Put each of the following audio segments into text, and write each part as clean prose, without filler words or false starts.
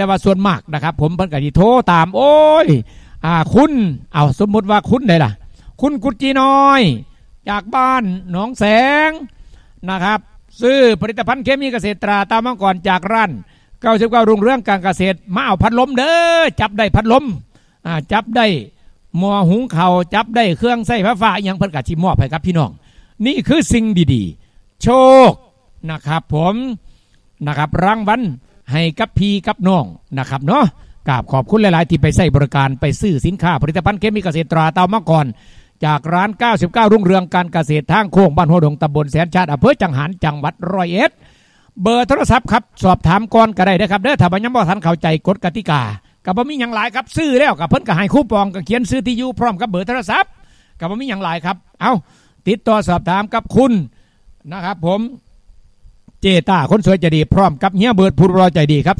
แต่ว่าส่วนมากนะครับผมเพิ่นก็สิโทรตามโอ้ยคุณเอาสมมุติว่าคุณได้ล่ะคุณกุจีน้อยจากบ้านหนองแสงนะครับซื้อผลิตภัณฑ์เคมีเกษตรตราตามังกรจากร้าน99รุ่งเรื่องการเกษตรมาเอาพัดลมเด้อจับได้พัดลมจับได้หม้อหุงข้าวจับได้เครื่องใช้ไฟฟ้าอย่างเพิ่นก็สิมอบให้กับพี่น้องนี่คือสิ่งดีๆโชคนะครับผมนะครับรางวัลให้กับพี่กับน้องนะครับเนาะกราบขอบคุณหลายๆที่ไปใช้บริการไปซื้อสินค้าผลิตภัณฑ์เคมีเกษตรตราเตามังกรจากร้าน99รุ่งเรืองการเกษตรทางโค้งบ้านหัวดงตำบลแสนชาติอำเภอจังหันจังหวัดร้อยเอ็ดเบอร์โทรศัพท์ครับสอบถามก่อนก็ได้นะครับเด้อถ้าบ่ยังบ่ทันเข้าใจกฎกติกาก็บ่มีหยังหลายครับซื้อแล้วก็เพิ่นก็ให้คูปองก็เขียนซื้อที่อยู่พร้อมกับเบอร์โทรศัพท์ก็บ่มีหยังหลายครับเอาติดต่อสอบถามกับคุณนะครับผมเจต้าคนสวยใจดีพร้อมกับเฮียเบิร์ดผู้รอใจดีครับ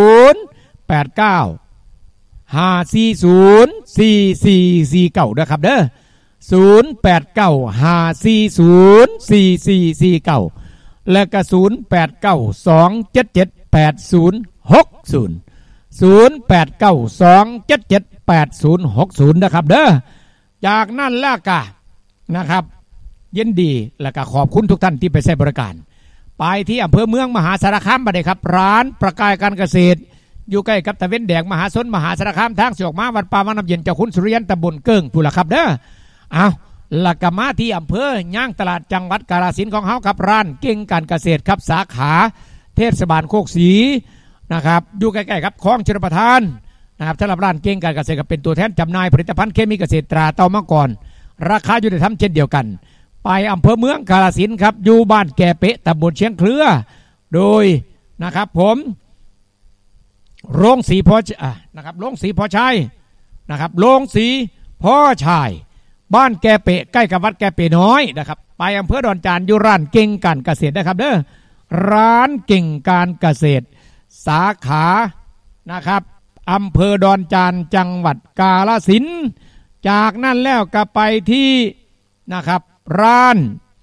089 540 4449นะครับเด้อ089 540 4449และก็089 277 8060 089 277 8060นะครับเด้อจากนั้นแล้วก็นะครับยินดีและก็ขอบคุณทุกท่านที่ไปใช้บริการไปที่อำเภอเมืองมหาสารคามบัดนี้ครับร้านประกายการเกษตรอยู่ใกล้กับตะเวนแดงมหาสนมหาสารคามทางสิออกมาวัดป่าวังน้ำเย็นเจ้าคุณสุริยันตำบลเกิ้งผู้ละครับเด้อเอาละก็มาที่อำเภอย่างตลาดจังหวัดกาฬสินธุ์ของเฮากับร้านเก่งการเกษตรครับสาขาเทศบาลโคกศรีนะครับอยู่ใกล้ๆครับคลองชลประทานนะครับสำหรับร้านเก่งการเกษตรก็เป็นตัวแทนจำหน่ายผลิตภัณฑ์เคมีเกษตรตราเตามังกรราคายุติธรรมเช่นเดียวกันไปอำเภอเมืองกาฬสินธุ์ครับอยู่บ้านแก่เป๊ะตำบลเชียงเครือโดยนะครับผมโรงสีพ่อนะครับโรงสีพ่อชัยนะครับโรงสีพ่อชัยบ้านแก่เป๊ะใกล้กับวัดแก่เป๊ะน้อยนะครับไปอำเภอดอนจานอยู่ร้านเก่งการเกษตรนะครับเด้อร้านเก่งการเกษตรสาขานะครับอำเภอดอนจานจังหวัดกาฬสินธุ์จากนั้นแล้วก็ไปที่นะครับร้าน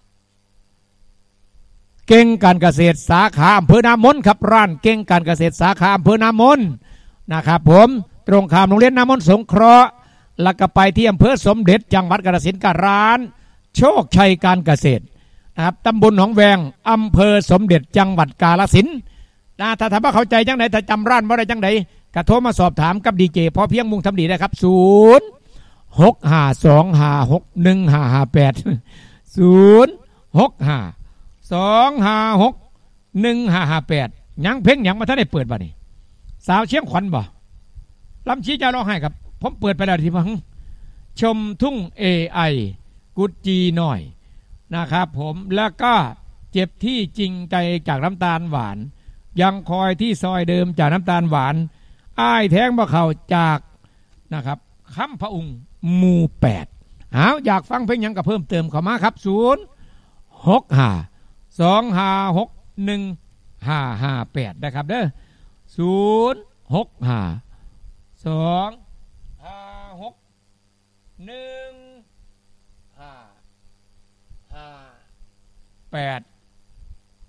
เก่งการเกษตรสาขาอำเภอน้ำมนต์ครับร้านเก่งการเกษตรสาขาอำเภอน้ำมนต์นะครับผมตรงข้ามโรงเรียนน้ำมนต์สงเคราะห์แล้วก็ไปที่อำเภอสมเด็จจังหวัดกาฬสินธุ์กับร้านโชคชัยการเกษตรนะครับตำบลหนองแวงอำเภอสมเด็จจังหวัดกาฬสินธุ์ถ้าถามว่าเข้าใจจังไหนถ้าจำร้านว่าได้จังไหนก็โทรมาสอบถามกับดีเจพอเพียงมุ่งทำดีนะครับ065261558 ยังเพ่งยังมาท่านได้เปิดบ่นี่สาวเชียงขวัญบ่ลำชี้จะร้องไห้ครับผมเปิดไปแล้วทีพังชมทุ่ง AI กุดจีหน่อยนะครับผมแล้วก็เจ็บที่จริงใจจากน้ำตาลหวานยังคอยที่ซอยเดิมจากน้ำตาลหวานอ้ายแท้งบ่เขาจากนะครับคำพระองค์หมู่8อยากฟังเพลงยังก็เพิ่มเติมเข้ามาครับ06525615558นะครับเด้อ06525615558